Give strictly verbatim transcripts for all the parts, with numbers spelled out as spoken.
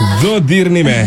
Dodirni me.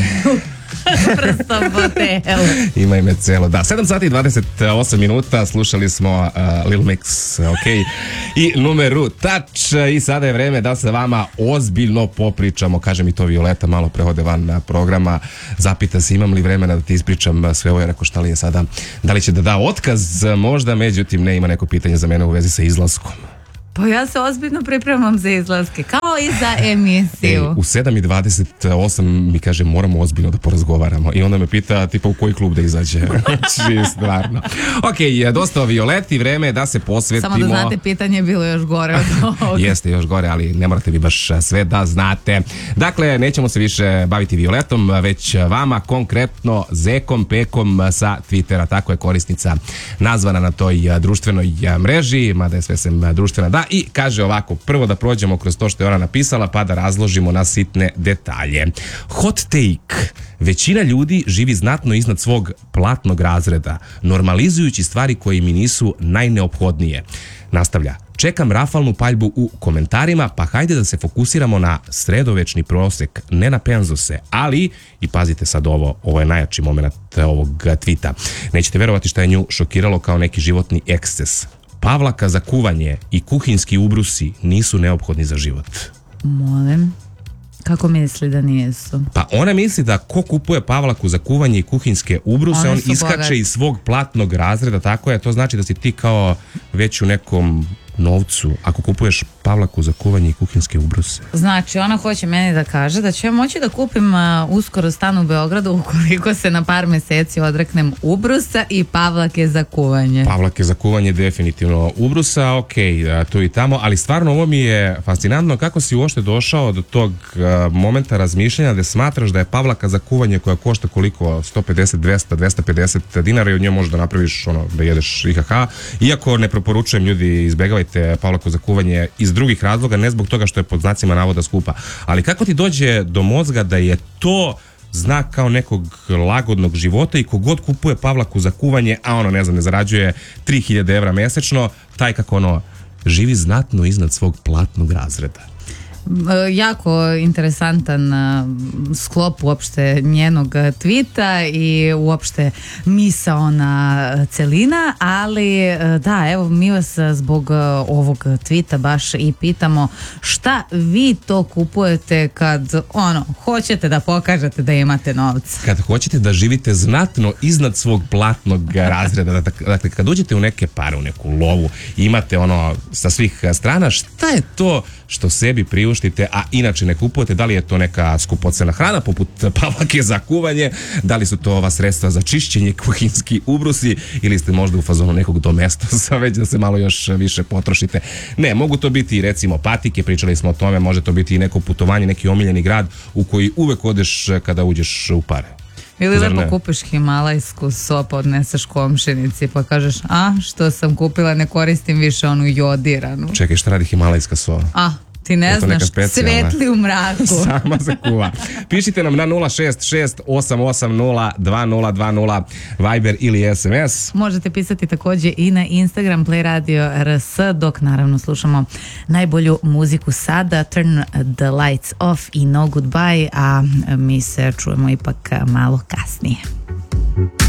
Prstom po telu. Imaj me celo. Da, sedam sati i dvadeset osam minuta, slušali smo uh, Lil Mix, ok, i numeru Touch, i sada je vreme da se vama ozbiljno popričamo. Kaže mi to Violeta malo prehode van programa, zapita se imam li vremena da ti ispričam sve ovo, je rekao šta li je sada, da li će da da otkaz možda, međutim ne, ima neko pitanje za mene u vezi sa izlaskom. Pa ja se ozbiljno pripremam za izlaske, kao i za emisiju. Ej, u sedam i dvadeset osam mi kaže moramo ozbiljno da porazgovaramo i onda me pita tipa u koji klub da izađe. Či stvarno. Ok, dosta o Violeti, vreme je da se posvetimo. Samo da znate, pitanje je bilo još gore od ovoga. Jeste još gore, ali ne morate vi baš sve da znate. Dakle, nećemo se više baviti Violetom, već vama, konkretno Zekom Pekom sa Twittera, tako je korisnica nazvana na toj društvenoj mreži, mada je sve sem društvena, da. I kaže ovako, prvo da prođemo kroz to što je ona napisala pa da razložimo na sitne detalje. Hot take. Većina ljudi živi znatno iznad svog platnog razreda, normalizujući stvari koje mi nisu najneophodnije. Nastavlja. Čekam rafalnu paljbu u komentarima, pa hajde da se fokusiramo na sredovečni prosek, ne na penzose, ali, i pazite sad ovo, ovo je najjači moment ovog tvita. Nećete verovati šta je nju šokiralo kao neki životni eksces. Pavlaka za kuvanje i kuhinski ubrusi nisu neophodni za život. Molim, kako misli da nijesu? Pa ona misli da ko kupuje pavlaku za kuvanje i kuhinske ubruse, on iskače bogati iz svog platnog razreda, tako je, to znači da si ti kao već u nekom novcu ako kupuješ pavlaku za kuvanje i kuhinske ubruse. Znači, ona hoće meni da kaže da ću ja moći da kupim uh, uskoro stan u Beogradu ukoliko se na par meseci odreknem ubrusa i pavlake za kuvanje. Pavlake za kuvanje definitivno, ubrusa, ok, tu i tamo, ali stvarno ovo mi je fascinantno kako si uopšte došao do tog uh, momenta razmišljanja da smatraš da je pavlaka za kuvanje koja košta koliko, sto pedeset, dvesta, dvesta pedeset dinara i od nje možeš da napraviš ono, da jedeš I H H, iako ne preporučujem ljudi, izbegavajte pavlaku za kuvanje iz drugih razloga, ne zbog toga što je pod znacima navoda skupa. Ali kako ti dođe do mozga da je to znak kao nekog lagodnog života i kogod kupuje pavlaku za kuvanje, a ono, ne znam, ne zarađuje tri hiljade evra mesečno, taj kako ono, živi znatno iznad svog platnog razreda. Jako interesantan sklop uopšte njenog tvita i uopšte misaona celina, ali da, evo mi vas zbog ovog tvita baš i pitamo šta vi to kupujete kad ono, hoćete da pokažete da imate novca. Kad hoćete da živite znatno iznad svog platnog razreda, dakle kad uđete u neke pare, u neku lovu, imate ono sa svih strana, šta je to što sebi priuštite, a inače ne kupujete? Da li je to neka skupocena hrana poput pavlake za kuvanje, da li su to ova sredstva za čišćenje, kuhinski ubrusi, ili ste možda u fazonu nekog domestosa već da se malo još više potrošite. Ne, mogu to biti recimo patike, pričali smo o tome, može to biti i neko putovanje, neki omiljeni grad u koji uvek odeš kada uđeš u pare. Ili lepo kupiš himalajsku sopu, odneseš komšinici pa kažeš, a što sam kupila, ne koristim više onu jodiranu. Čekaj, šta radi himalajska soja? A, ti ne znaš, svetli u mraku. Sama se kuva. Pišite nam na nula šest šest osam osam nula dva nula dva nula Viber ili S M S. Možete pisati također i na Instagram Play Radio R S, dok naravno slušamo najbolju muziku sada, Turn the Lights Off i No Goodbye, a mi se čujemo ipak malo kasnije.